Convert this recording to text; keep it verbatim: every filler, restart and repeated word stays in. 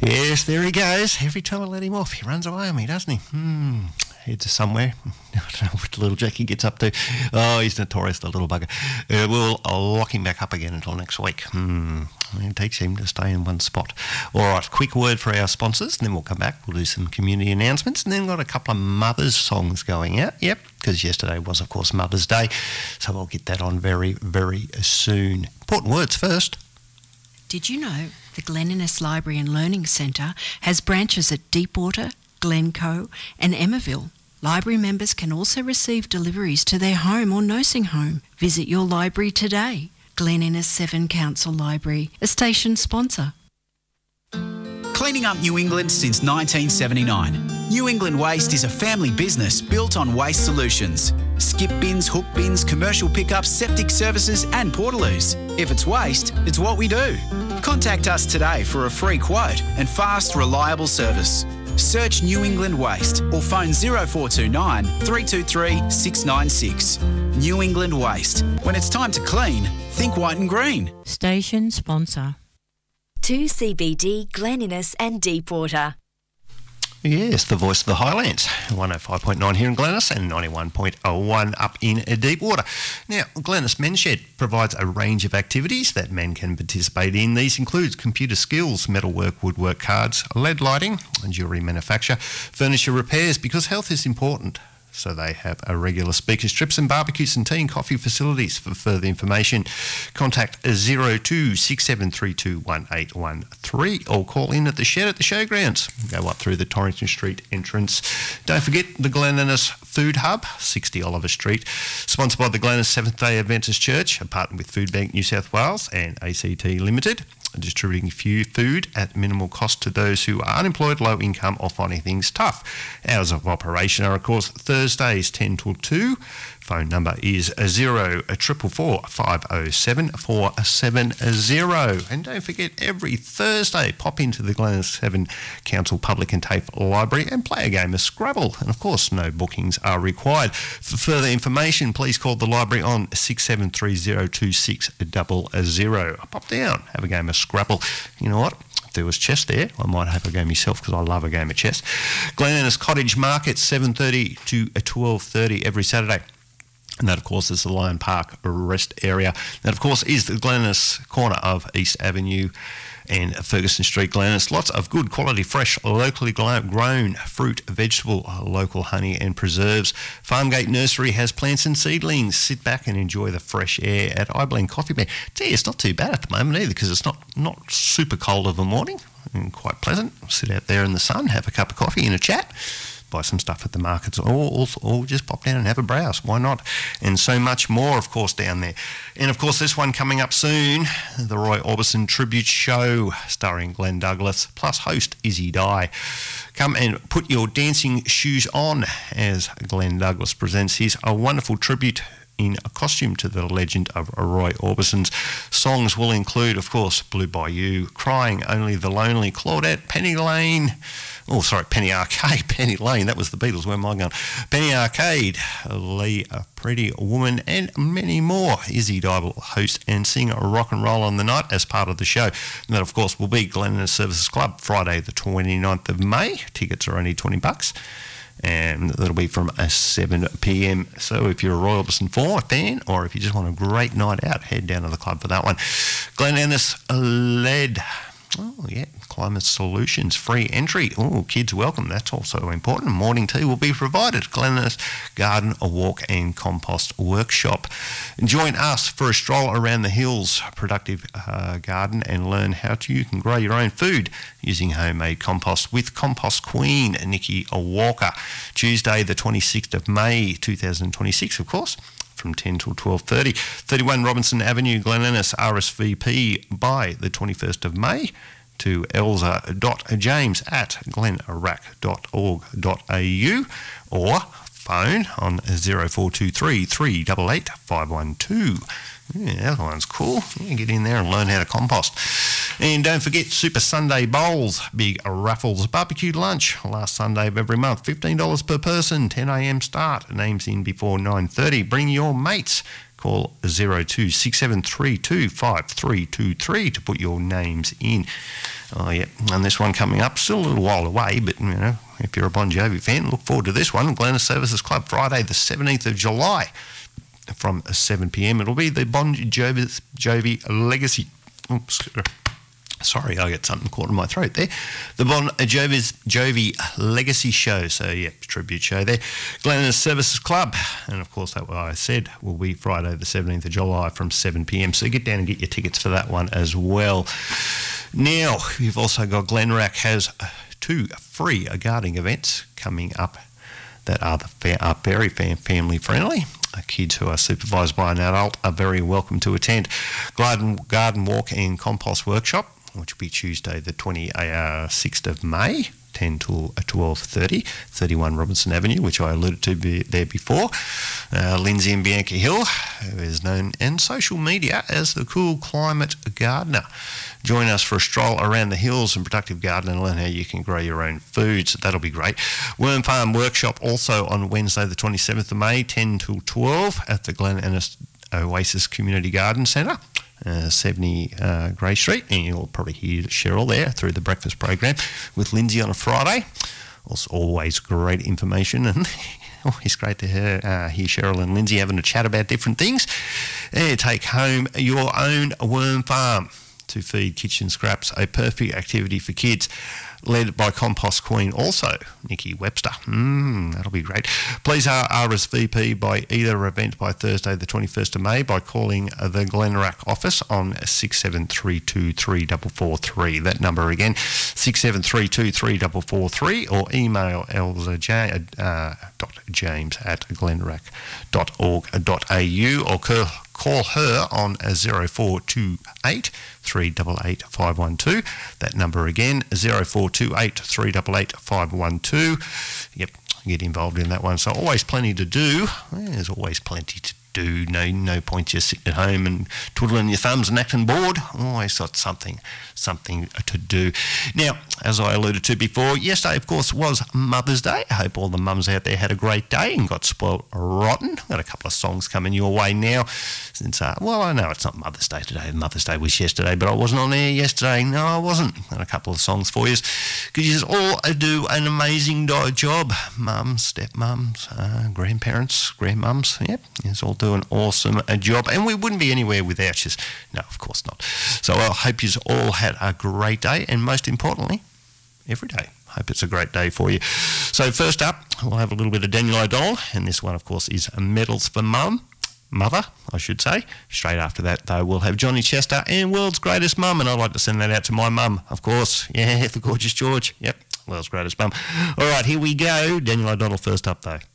Yes, there he goes. Every time I let him off, he runs away on me, doesn't he? Hmm. Heads somewhere. I don't know what little Jackie gets up to. Oh, he's notorious, the little bugger. Uh, we'll lock him back up again until next week. Hmm. It takes him to stay in one spot. All right, quick word for our sponsors, and then we'll come back. We'll do some community announcements, and then we've got a couple of Mother's songs going out. Yep, because yesterday was, of course, Mother's Day. So I'll get that on very, very soon. Important words first. Did you know the Glen Innes Library and Learning Centre has branches at Deepwater, Glencoe and Emmaville? Library members can also receive deliveries to their home or nursing home. Visit your library today. Glen Innes Seven Council Library, a station sponsor. Cleaning up New England since nineteen seventy-nine. New England Waste is a family business built on waste solutions. Skip bins, hook bins, commercial pickups, septic services and portaloos. If it's waste, it's what we do. Contact us today for a free quote and fast, reliable service. Search New England Waste or phone zero four two nine, three two three, six nine six. New England Waste. When it's time to clean, think white and green. Station sponsor. two C B D, Glen Innes and Deepwater. Yes, the voice of the Highlands, one oh five point nine here in Glen Innes and ninety-one point oh one up in Deepwater. Now, Glen Innes Men's Shed provides a range of activities that men can participate in. These include computer skills, metalwork, woodwork, cards, L E D lighting, jewellery manufacture, furniture repairs, because health is important. So they have a regular speakers trips and barbecues and tea and coffee facilities. For further information, contact zero two six seven three two one eight one three or call in at the shed at the showgrounds. Go up through the Torrington Street entrance. Don't forget the Glen Innes Food Hub, sixty Oliver Street, sponsored by the Glen Innes Seventh-day Adventist Church, a partner with Food Bank New South Wales and A C T Limited, distributing food at minimal cost to those who are unemployed, low income or finding things tough. Hours of operation are, of course, Thursdays ten till two. Phone number is zero triple four five oh seven four seven zero. And don't forget, every Thursday, pop into the Glen Innes Seven Council Public and TAFE Library and play a game of Scrabble. And of course, no bookings are required. For further information, please call the library on six seven three zero two six zero zero. Pop down, have a game of Scrabble. You know what? If there was chess there, I might have a game myself because I love a game of chess. Glen Innes Cottage Market, seven thirty to twelve thirty every Saturday. And that, of course, is the Lion Park Rest area. That, of course, is the Glen Innes corner of East Avenue and Ferguson Street, Glen Innes. Lots of good quality, fresh, locally grown fruit, vegetable, local honey and preserves. Farmgate Nursery has plants and seedlings. Sit back and enjoy the fresh air at Ibleen Coffee Bean. Gee, it's not too bad at the moment either because it's not, not super cold of a morning and quite pleasant. Sit out there in the sun, have a cup of coffee and a chat. Buy some stuff at the markets, or, or, or just pop down and have a browse. Why not? And so much more, of course, down there. And, of course, this one coming up soon, the Roy Orbison Tribute Show, starring Glenn Douglas, plus host Izzy Dye. Come and put your dancing shoes on as Glenn Douglas presents his a wonderful tribute in a costume to the legend of Roy Orbison's. Songs will include, of course, Blue Bayou, Crying Only the Lonely, Claudette, Penny Lane, oh, sorry, Penny Arcade, Penny Lane, that was the Beatles, where am I going? Penny Arcade, Lee, A Pretty Woman, and many more. Izzy Dye will host and sing rock and roll on the night as part of the show. And that, of course, will be Glen Innes Services Club, Friday the twenty-ninth of May. Tickets are only twenty bucks. And that'll be from seven p.m. So if you're a Roy Orbison fan, or if you just want a great night out, head down to the club for that one. Glen Innes L E D. Oh, yeah, Climate Solutions, free entry. Oh, kids welcome, that's also important. Morning tea will be provided. Glen Innes Garden, a Walk and Compost Workshop. Join us for a stroll around the hills, productive uh, garden, and learn how to, you can grow your own food using homemade compost with Compost Queen, Nikki Walker. Tuesday, the twenty-sixth of May, two thousand twenty-six, of course, from ten till twelve thirty. thirty-one Robinson Avenue, Glen Innes, R S V P by the twenty-first of May to elza dot james at glenarac dot org dot a u or phone on zero four two three, three eight eight, five one two. Yeah, that one's cool. Yeah, get in there and learn how to compost. And don't forget Super Sunday Bowls, big raffles, barbecue lunch, last Sunday of every month, fifteen dollars per person, ten a.m. start, names in before nine thirty. Bring your mates. Call zero two six seven three two five three two three to put your names in. Oh, yeah, and this one coming up, still a little while away, but, you know, if you're a Bon Jovi fan, look forward to this one. Glennis Services Club, Friday the seventeenth of July from seven p m. It'll be the Bon Jovi, Jovi Legacy. Oops, sorry, I got something caught in my throat there. The Bon Jovi's Jovi Legacy Show. So, yeah, tribute show there. Glennis Services Club. And, of course, that what I said will be Friday the seventeenth of July from seven p m. So get down and get your tickets for that one as well. Now, you've also got Glenrack has two free gardening events coming up that are, the fa- are very fam- family friendly. Kids who are supervised by an adult are very welcome to attend. Garden, garden walk and compost workshop, which will be Tuesday the twenty-sixth of May, ten till twelve thirty, thirty-one Robinson Avenue, which I alluded to be there before. Uh, Lindsay and Bianca Hill, who is known in social media as the Cool Climate Gardener. Join us for a stroll around the hills and productive garden and learn how you can grow your own foods. That'll be great. Worm Farm Workshop also on Wednesday the twenty-seventh of May, ten till twelve at the Glen Innes Oasis Community Garden Centre. Uh, seventy uh, Grey Street, and you'll probably hear Cheryl there through the breakfast program with Lindsay on a Friday. Also, always great information, and always great to hear, uh, hear Cheryl and Lindsay having a chat about different things. Uh, take home your own worm farm to feed kitchen scraps, a perfect activity for kids. Led by Compost Queen, also Nikki Webster. Mm, that'll be great. Please R S V P by either event by Thursday the twenty-first of May by calling the Glenrack office on six seven three two three four four three. That number again, six seven three two three four four three, or email elsa j, uh, dot james at glenrack dot org dot a u, or call, call her on zero four two eight three eight eight five one two. That number again, zero four two eight three eight eight five one two. Yep, get involved in that one. So always plenty to do. There's always plenty to do. No, no point just sitting at home and twiddling your thumbs and acting bored. Always got something, something to do. Now, as I alluded to before, yesterday, of course, was Mother's Day. I hope all the mums out there had a great day and got spoiled rotten. Got a couple of songs coming your way now. Since, uh, well, I know it's not Mother's Day today. Mother's Day was yesterday, but I wasn't on air yesterday. No, I wasn't. Got a couple of songs for you because you all do an amazing job. Mums, stepmums, uh, grandparents, grandmums. Yep, it's all do an awesome uh, job, and we wouldn't be anywhere without you. No, of course not. So I hope you all had a great day, and most importantly, every day. Hope it's a great day for you. So first up, we'll have a little bit of Daniel O'Donnell, and this one, of course, is Medals for Mum. Mother, I should say. Straight after that, though, we'll have Johnny Chester and World's Greatest Mum, and I'd like to send that out to my mum, of course. Yeah, the gorgeous George. Yep, World's Greatest Mum. All right, here we go. Daniel O'Donnell first up, though.